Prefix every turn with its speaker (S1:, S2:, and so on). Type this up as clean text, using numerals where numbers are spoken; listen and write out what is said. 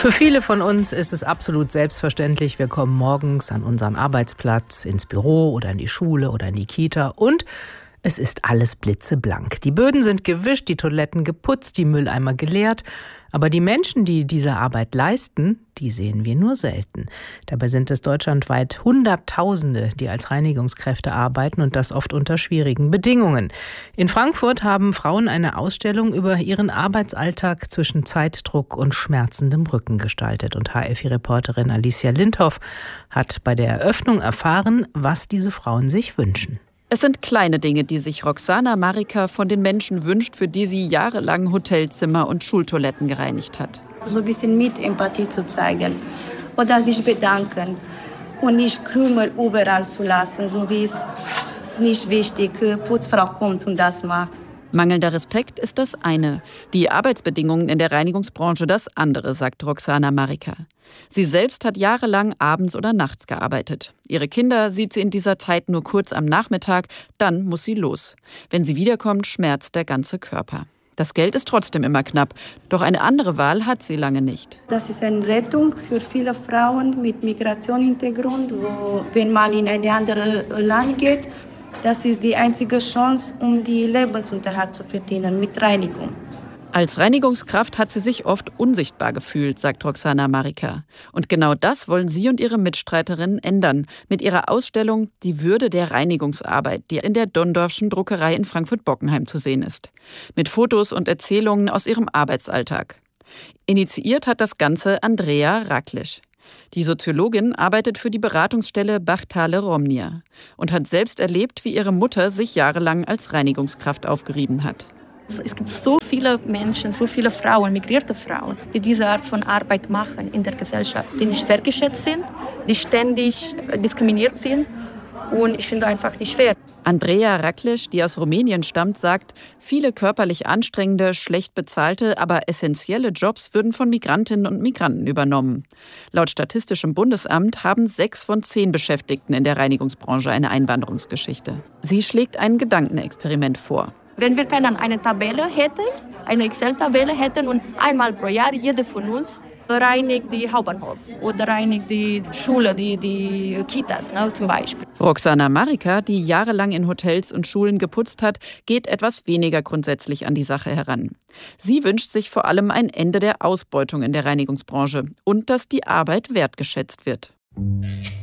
S1: Für viele von uns ist es absolut selbstverständlich, wir kommen morgens an unseren Arbeitsplatz, ins Büro oder in die Schule oder in die Kita und es ist alles blitzeblank. Die Böden sind gewischt, die Toiletten geputzt, die Mülleimer geleert. Aber die Menschen, die diese Arbeit leisten, die sehen wir nur selten. Dabei sind es deutschlandweit Hunderttausende, die als Reinigungskräfte arbeiten und das oft unter schwierigen Bedingungen. In Frankfurt haben Frauen eine Ausstellung über ihren Arbeitsalltag zwischen Zeitdruck und schmerzendem Rücken gestaltet. Und HFI-Reporterin Alicia Lindhoff hat bei der Eröffnung erfahren, was diese Frauen sich wünschen.
S2: Es sind kleine Dinge, die sich Roxana Marika von den Menschen wünscht, für die sie jahrelang Hotelzimmer und Schultoiletten gereinigt hat.
S3: So ein bisschen Empathie zu zeigen oder sich bedanken und nicht Krümel überall zu lassen, so wie es ist nicht wichtig, Putzfrau kommt und das macht.
S2: Mangelnder Respekt ist das eine, die Arbeitsbedingungen in der Reinigungsbranche das andere, sagt Roxana Marika. Sie selbst hat jahrelang abends oder nachts gearbeitet. Ihre Kinder sieht sie in dieser Zeit nur kurz am Nachmittag, dann muss sie los. Wenn sie wiederkommt, schmerzt der ganze Körper. Das Geld ist trotzdem immer knapp, doch eine andere Wahl hat sie lange nicht.
S3: Das ist eine Rettung für viele Frauen mit Migrationshintergrund, wo, wenn man in ein anderes Land geht, das ist die einzige Chance, um die Lebensunterhalt zu verdienen mit Reinigung.
S2: Als Reinigungskraft hat sie sich oft unsichtbar gefühlt, sagt Roxana Marika. Und genau das wollen sie und ihre Mitstreiterinnen ändern. Mit ihrer Ausstellung Die Würde der Reinigungsarbeit, die in der Donndorfschen Druckerei in Frankfurt-Bockenheim zu sehen ist. Mit Fotos und Erzählungen aus ihrem Arbeitsalltag. Initiiert hat das Ganze Andrea Raklisch. Die Soziologin arbeitet für die Beratungsstelle Bachtale-Romnia und hat selbst erlebt, wie ihre Mutter sich jahrelang als Reinigungskraft aufgerieben hat.
S4: Es gibt so viele Menschen, so viele Frauen, migrierte Frauen, die diese Art von Arbeit machen in der Gesellschaft, die nicht wertgeschätzt sind, die ständig diskriminiert sind und ich finde einfach nicht fair.
S2: Andrea Raklisch, die aus Rumänien stammt, sagt, viele körperlich anstrengende, schlecht bezahlte, aber essentielle Jobs würden von Migrantinnen und Migranten übernommen. Laut Statistischem Bundesamt haben 6 von 10 Beschäftigten in der Reinigungsbranche eine Einwanderungsgeschichte. Sie schlägt ein Gedankenexperiment vor.
S4: Wenn wir eine Tabelle hätten, eine Excel-Tabelle hätten und einmal pro Jahr jeder von uns reinigt die Hauptbahnhof oder reinigt die Schule, die Kitas zum Beispiel.
S2: Roxana Marika, die jahrelang in Hotels und Schulen geputzt hat, geht etwas weniger grundsätzlich an die Sache heran. Sie wünscht sich vor allem ein Ende der Ausbeutung in der Reinigungsbranche und dass die Arbeit wertgeschätzt wird.